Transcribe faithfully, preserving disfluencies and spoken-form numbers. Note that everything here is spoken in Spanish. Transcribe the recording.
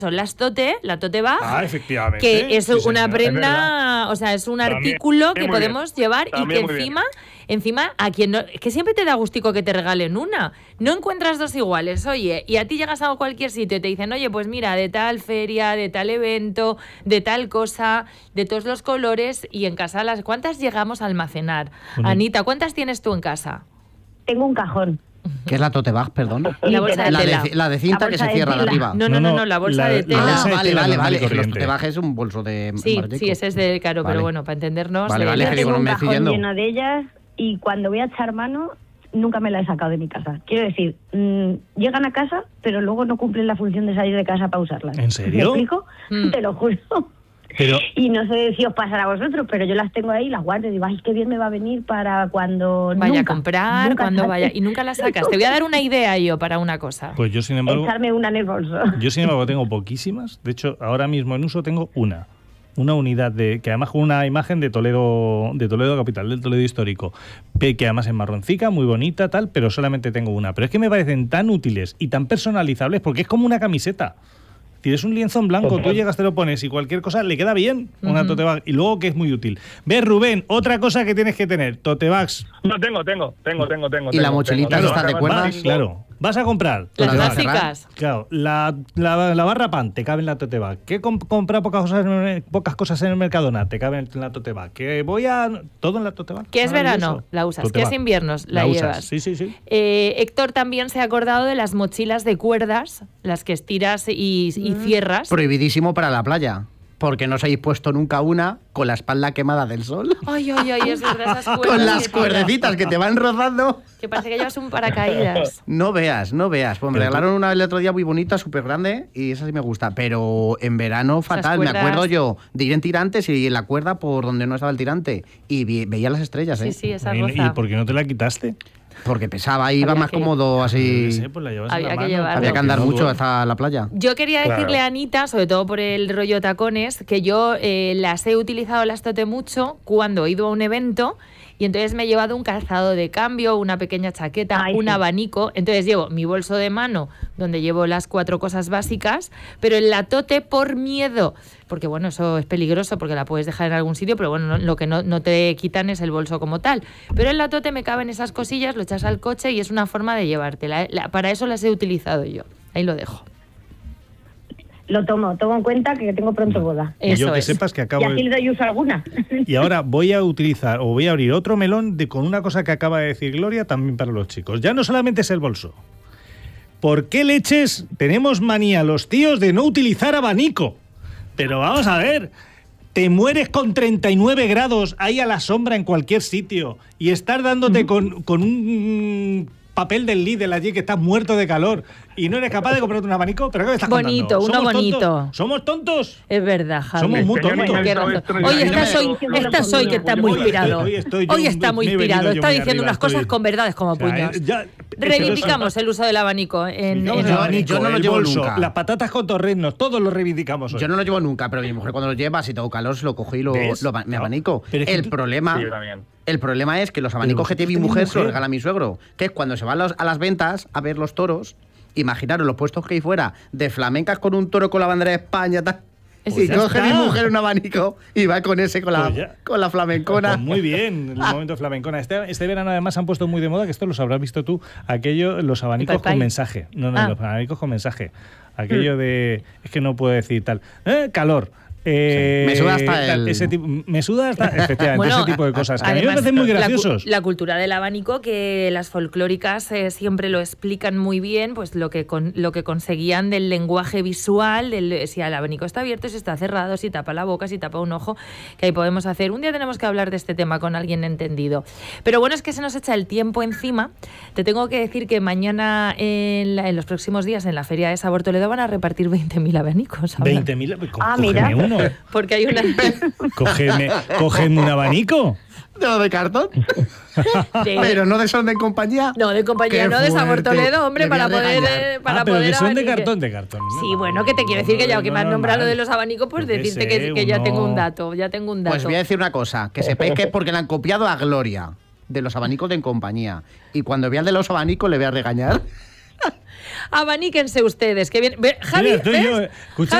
son las tote, la tote bag, ah, efectivamente, que es sí, una señor, prenda, o sea, es un También, artículo que muy podemos bien. llevar También y que muy encima, encima, a quien no, que siempre te da gustico que te regalen una. No encuentras dos iguales, oye, y a ti llegas a cualquier sitio y te dicen, oye, pues mira, de tal feria, de tal evento, de tal cosa, de todos los colores, y en casa las, ¿cuántas llegamos a almacenar? Bueno. Anita, ¿cuántas tienes tú en casa? Tengo un cajón. ¿Qué es la tote bag, perdón? La bolsa de La tela. de, la de cinta La que bolsa se de cierra de tela. arriba. No, no, no, no, la bolsa la- de la tela. bolsa Ah, de vale, tela vale, normal vale. y Es que los corriente. tote bag es un bolso de Sí, mardeco. sí, ese es de caro, Vale. pero bueno, para entendernos... Vale, de- vale, Yo que digo, tengo no un me estoy cajón yendo. lleno de ellas y cuando voy a echar mano nunca me la he sacado de mi casa. Quiero decir, mmm, llegan a casa, pero luego no cumplen la función de salir de casa para usarlas. ¿En serio? ¿Me explico? Mm. Te lo juro. Pero- Y no sé si os pasará a vosotros, pero yo las tengo ahí, las guardo y digo, ay, qué bien me va a venir para cuando Vaya nunca, a comprar, nunca cuando saque. vaya... Y nunca la sacas. Te voy a dar una idea yo para una cosa. Pues yo, sin embargo, Echarme una en el bolso. yo sin embargo tengo poquísimas. De hecho, ahora mismo en uso tengo una. Una unidad de que además con una imagen de Toledo, de Toledo capital, del Toledo histórico, pe- que además es marroncica, muy bonita, tal, pero solamente tengo una. Pero es que me parecen tan útiles y tan personalizables porque es como una camiseta. Tienes un lienzo en blanco, tú llegas, te lo pones y cualquier cosa le queda bien, una Ujú. tote bag. Y luego que es muy útil. Ves, Rubén, otra cosa que tienes que tener, tote bags. No, tengo, tengo, tengo, tengo, tengo. ¿Y la tengo, mochilita tengo, esta de tengo. cuerdas? Tengo- Claro, vas a comprar. Las ¿Las vas a básicas. Claro, la, la, la barra pan te cabe en la tote bag. Que comp comprar pocas cosas, en el, pocas cosas en el Mercadona te cabe en la tote bag. Que voy a... Todo en la tote bag. Que es Maravilloso. verano, la usas. Tote Que es bag. invierno, la, usas. llevas. Sí, sí, sí. Eh, Héctor también se ha acordado de las mochilas de cuerdas, las que estiras y, y cierras. Prohibidísimo para la playa. Porque no os habéis puesto nunca una con la espalda quemada del sol. Ay, ay, ay, es verdad, esas cuerdas. Con las que- cuerdecitas que te van rozando. Que parece que llevas un paracaídas. No veas, no veas. Pues me Pero tú- regalaron una el otro día muy bonita, súper grande, y esa sí me gusta. Pero en verano fatal. cuerdas- Me acuerdo yo de ir en tirantes y en la cuerda por donde no estaba el tirante. Y vi- veía las estrellas, ¿eh? Sí, sí, esa ¿Y, roza. ¿Y por qué no te la quitaste? Porque pesaba, iba Había más que- cómodo Yo así. qué sé, pues la llevas en Había la que mano, llevarlo. Había que andar no mucho duele. hasta la playa. Yo quería Claro. decirle a Anita, sobre todo por el rollo tacones, que yo eh, las he utilizado las tote mucho cuando he ido a un evento y entonces me he llevado un calzado de cambio, una pequeña chaqueta, Ay, un sí. abanico. Entonces llevo mi bolso de mano donde llevo las cuatro cosas básicas, pero en la tote por miedo, porque bueno, eso es peligroso porque la puedes dejar en algún sitio, pero bueno, no- lo que no, no te quitan es el bolso como tal. Pero en la tote me caben esas cosillas, lo echas al coche y es una forma de llevártela. La- para eso las he utilizado yo. Ahí lo dejo. Lo tomo, tomo en cuenta que tengo pronto boda. Y yo Eso que es. sepas que Y acabo así de... le doy uso alguna. Y ahora voy a utilizar o voy a abrir otro melón de, con una cosa que acaba de decir Gloria también para los chicos. Ya no solamente es el bolso. ¿Por qué leches tenemos manía los tíos de no utilizar abanico? Pero vamos a ver, te mueres con treinta y nueve grados ahí a la sombra en cualquier sitio y estar dándote con, con un papel del Lidl allí que estás muerto de calor y no eres capaz de comprarte un abanico. ¿Pero qué me estás Bonito, contando? uno ¿Somos bonito. tontos? ¿Somos tontos? Es verdad, Javi. Somos muy Este tontos. año Qué Esto- razón. esto- Hoy esto- estás hoy, esto- estás hoy que está muy Hoy inspirado. estoy- hoy estoy yo Hoy un- está muy me he venido inspirado. yo Está muy diciendo arriba, unas cosas estoy- con verdades como O sea, puños. eh, ya- Reivindicamos el uso del abanico. En, Vamos en- al Yo- abanico, yo no lo el llevo bolso, nunca. las patatas con torrenos, todos lo reivindicamos hoy. Yo no lo llevo nunca, pero mi mujer cuando lo lleva, si tengo calor, se lo cojo y lo, ¿Ves? lo- me No, abanico. pero es que El tú- problema... Sí, yo también. El problema es que los abanicos que vosotros tiene mi tenéis mujer se los mujer. regala mi suegro. Que es cuando se van los- a las ventas a ver los toros, imaginaros los puestos que hay fuera de flamencas con un toro con la bandera de España, tal. Pues y ya coge está. mi mujer un abanico y va con ese, con la, Pues ya. con la flamencona. Pues muy bien, el momento flamencona. Este, este verano además han puesto muy de moda, que esto los habrás visto tú, aquello, los abanicos El pai pai. con mensaje. No, no, Ah. los abanicos con mensaje. Aquello de, es que no puedo decir tal. Eh, calor. Eh, Sí, me suda hasta tal, el- ese tipo, me suda hasta, efectivamente, Bueno, ese tipo de cosas. Que a mí me además, parecen muy la cu- graciosos. La, cultura del abanico, que las folclóricas eh, siempre lo explican muy bien, pues lo que con, lo que conseguían del lenguaje visual, del, si el abanico está abierto, si está cerrado, si tapa la boca, si tapa un ojo, que ahí podemos hacer. Un día tenemos que hablar de este tema con alguien entendido. Pero bueno, es que se nos echa el tiempo encima. Te tengo que decir que mañana, en, la- en los próximos días, en la Feria de Sabor Toledo, van a repartir veinte mil abanicos. ahora. veinte mil. Ah, mira. uno. Porque hay una... Cógeme, cógeme un abanico. ¿No de cartón? de- Pero no de son de compañía. No, de compañía, Qué no de Sabor fuerte. Toledo, hombre, Me voy para a poder, regañar. eh, para ah, pero poder que son de abanique- cartón, de cartón. ¿no? Sí, bueno, que te quiero decir que ya que me has No, nombrado lo de normal. los abanicos, pues Yo qué decirte sé, que, que ya uno- tengo un dato, ya tengo un dato. Pues voy a decir una cosa, que sepáis que es porque le han copiado a Gloria de los abanicos de en compañía. Y cuando vea el de los abanicos le voy a regañar. Abaníquense ustedes, que bien. Ve, Javi, Mira, estoy ¿ves? yo, escucha-